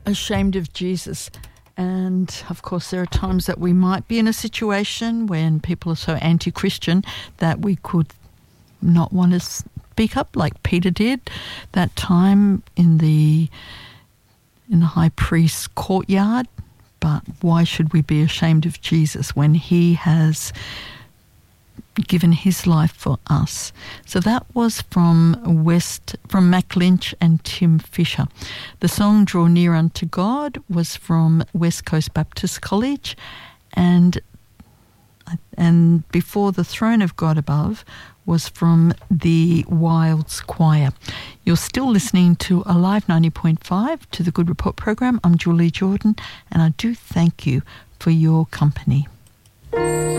ashamed of Jesus. And of course, there are times that we might be in a situation when people are so anti-Christian that we could not want to speak up like Peter did that time in the high priest's courtyard. But why should we be ashamed of Jesus when he has given his life for us? So that was from Mac Lynch and Tim Fisher. The song Draw Near Unto God was from West Coast Baptist College, and Before the Throne of God Above was from the Wilds Choir. You're still listening to Alive 90.5 to the Good Report program. I'm Julie Jordan, and I do thank you for your company.